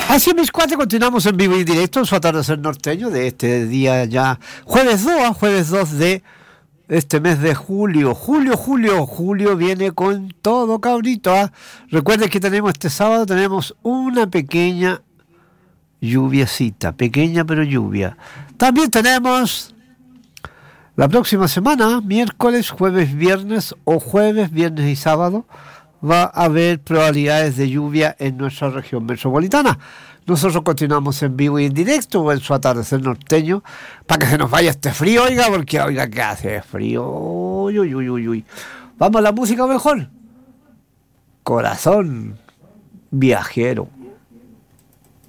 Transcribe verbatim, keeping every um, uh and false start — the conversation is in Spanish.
Así mis cuatro, continuamos en vivo y directo en su atardecer norteño de este día ya, jueves dos, jueves dos de este mes de julio. Julio, julio, julio viene con todo, cabrito. ¿eh? Recuerden que tenemos este sábado, tenemos una pequeña lluviecita, pequeña pero lluvia. También tenemos la próxima semana, miércoles, jueves, viernes o jueves, viernes y sábado, va a haber probabilidades de lluvia en nuestra región metropolitana. Nosotros continuamos en vivo y en directo o en su atardecer norteño para que se nos vaya este frío, oiga, porque oiga que hace frío. Uy, uy, uy, uy, uy. Vamos a la música mejor. Corazón viajero.